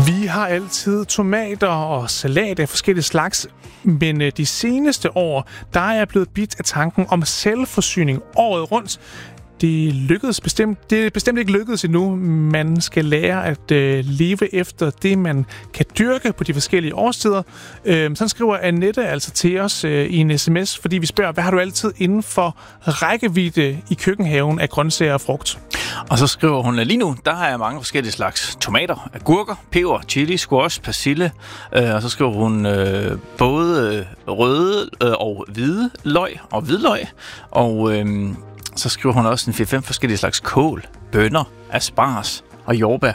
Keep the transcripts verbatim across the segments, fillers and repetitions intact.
Vi har altid tomater og salat af forskellige slags, men de seneste år, der er jeg blevet bidt af tanken om selvforsyning året rundt. Det lykkedes bestemt, det er bestemt ikke lykkedes endnu. Man skal lære at øh, leve efter det, man kan dyrke på de forskellige årstider. Øh, sådan skriver Annette altså til os øh, i en sms, fordi vi spørger, hvad har du altid inden for rækkevidde i køkkenhaven af grøntsager og frugt? Og så skriver hun, lige nu, der har jeg mange forskellige slags tomater, agurker, peber, chili, squash, persille. Øh, og så skriver hun øh, både røde øh, og hvide løg og hvidløg. Og øh, så skriver hun også en fire fem forskellige slags kål, bønner, asparges og jordbær.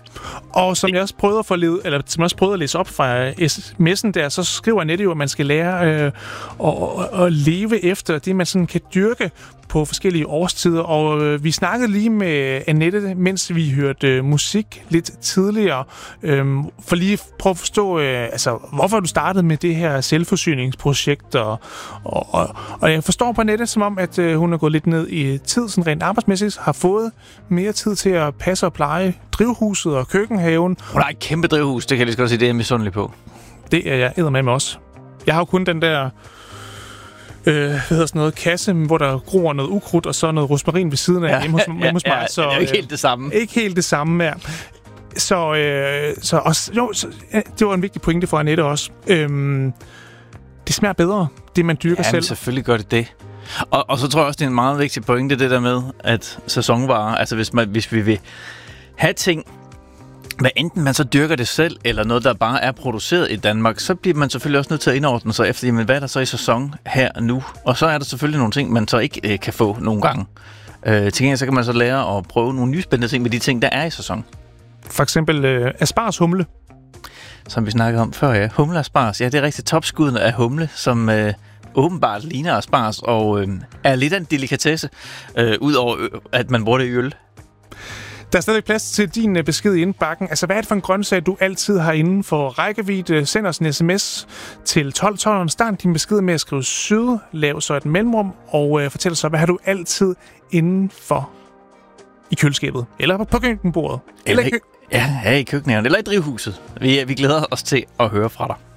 Og som jeg også prøvede at, forlede, eller, som jeg også prøvede at læse op fra sms'en der, så skriver Annette jo, at man skal lære øh, at, at leve efter det, man sådan kan dyrke på forskellige årstider. Og øh, vi snakkede lige med Annette, mens vi hørte øh, musik lidt tidligere, øh, for lige at prøve at forstå, øh, altså, hvorfor du startede med det her selvforsyningsprojekt. Og, og, og, og jeg forstår på Annette, som om, at øh, hun er gået lidt ned i tid, sådan rent arbejdsmæssigt, har fået mere tid til at passe og pleje drivhuset og køkkenhaven. Hun har et kæmpe drivhus, det kan jeg lige så godt sige, det er jeg misundelig på. Det er jeg eddermame med også. Jeg har jo kun den der øh, hvad hedder sådan noget, kasse, hvor der gror noget ukrudt og så noget rosmarin ved siden af ja, hjemme hos, ja, hjemme hos mig. Ja, så, det er jo ikke helt det samme. Øh, ikke helt det samme, ja. Så, øh, så, og, jo, så ja, det var en vigtig pointe for Annette også. Øhm, det smager bedre, det man dyrker ja, selv. Selvfølgelig gør det det. Og, og så tror jeg også, det er en meget vigtig pointe, det der med, at sæsonvarer, altså hvis, man, hvis vi vil have ting, hvad enten man så dyrker det selv, eller noget, der bare er produceret i Danmark, så bliver man selvfølgelig også nødt til at indordne sig efter, jamen, hvad er der så i sæson her nu? Og så er der selvfølgelig nogle ting, man så ikke øh, kan få nogle gange. Øh, til gengæld så kan man så lære at prøve nogle nye spændende ting med de ting, der er i sæson. For eksempel øh, aspargeshumle. Som vi snakkede om før, ja. Humle og asparges. Ja, det er rigtig topskudene af humle, som øh, åbenbart ligner asparges og øh, er lidt af en delikatesse, øh, udover øh, at man bruger det i øl. Der er stadig plads til din besked i indbakken. Altså, hvad er det for en grøntsag, du altid har inden for rækkevidde? Send os en sms til tolv tolv. Start din besked med at skrive syd, lav så et mellemrum, og øh, fortæl så, hvad har du altid inden for i køleskabet? Eller på køkkenbordet? Eller, eller i kø- ja, ja, i køkkenhaven. Eller i drivhuset. Vi, vi glæder os til at høre fra dig.